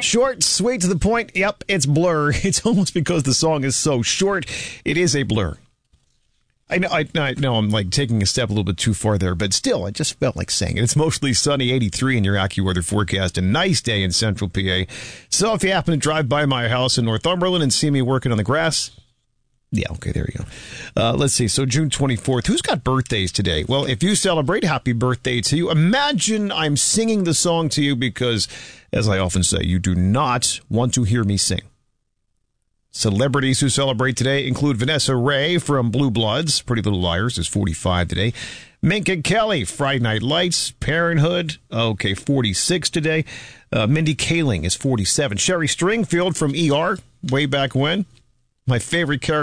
Short, sweet, to the point. Yep, it's Blur. It's almost because the song is so short, it is a blur. I know I'm like taking a step a little bit too far there, but still, I just felt like saying it. It's mostly sunny, 83 in your AccuWeather forecast. A nice day in central PA. So if you happen to drive by my house in Northumberland and see me working on the grass, yeah, okay, there you go. Let's see. So June 24th. Who's got birthdays today? Well, if you celebrate, happy birthday to you. Imagine I'm singing the song to you because, as I often say, you do not want to hear me sing. Celebrities who celebrate today include Vanessa Ray from Blue Bloods. Pretty Little Liars is 45 today. Minka Kelly, Friday Night Lights, Parenthood, 46 today. Mindy Kaling is 47. Sherry Stringfield from ER, way back when. My favorite character.